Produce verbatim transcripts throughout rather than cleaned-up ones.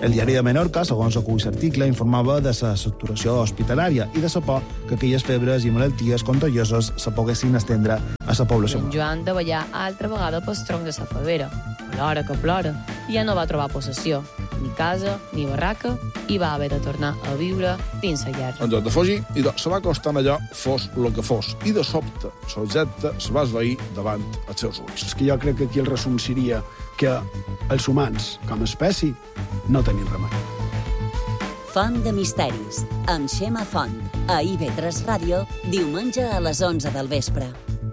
El diari de Menorca, segons acull l'article, informava de la saturació hospitalària i de la por que aquelles febres i malalties contagioses se poguessin estendre a la població. En Joan de ballar altra vegada pel tronc de la favera, plora que plora, i ja no va trobar possessió, ni casa, ni barraca, i va haver de tornar a viure dins la guerra. En lloc de fugir, idò, se va acostant allò, fos el que fos, i de sobte, l'objecte se va esvair davant els seus ulls. És que jo crec que aquí el resum seria que els humans, com a espècie, no tenim remei. Font de misteris, amb Xema Font, a I V tres Ràdio, diumenge a les onze del vespre.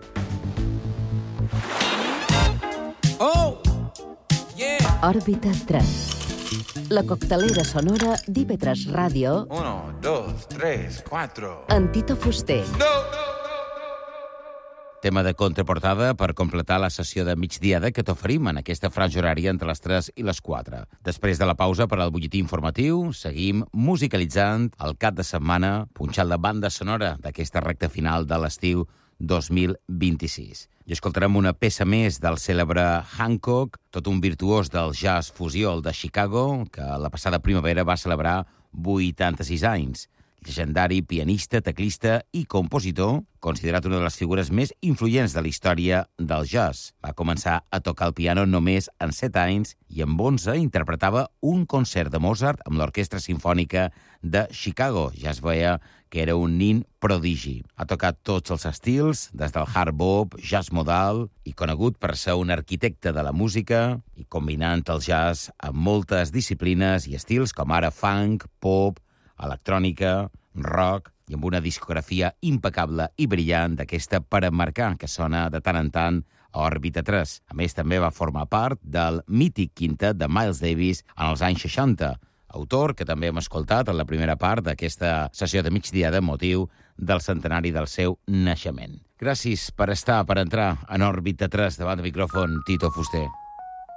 Oh! Yeah! Òrbita tres. La coctelera sonora d'I V tres Ràdio. Uno, dos, tres, cuatro. En Tito Fuster. No! Tema de contraportada per completar la sessió de migdiada que t'oferim en aquesta franja horària entre les tres i les quatre. Després de la pausa per al butlletí informatiu, seguim musicalitzant el cap de setmana, punxant la banda sonora d'aquesta recta final de l'estiu dos mil vint-i-sis. I escoltarem una peça més del cèlebre Hancock, tot un virtuós del jazz fusió, el de Chicago, que la passada primavera va celebrar vuitanta-sis anys. Legendari pianista, teclista i compositor, considerat una de les figures més influents de la història del jazz. Va començar a tocar el piano només en set anys i amb onze interpretava un concert de Mozart amb l'Orquestra Simfònica de Chicago. Ja es veia que era un nin prodigi. Ha tocat tots els estils, des del hard bop, jazz modal, i conegut per ser un arquitecte de la música i combinant el jazz amb moltes disciplines i estils com ara funk, pop, electrònica, rock, i amb una discografia impecable i brillant d'aquesta per emmarcar que sona de tant en tant a Òrbita tres. A més, també va formar part del mític quintet de Miles Davis en els anys seixanta, autor que també hem escoltat en la primera part d'aquesta sessió de migdiada amb motiu del centenari del seu naixement. Gràcies per estar, per entrar en Òrbita tres davant del micròfon, Tito Fuster.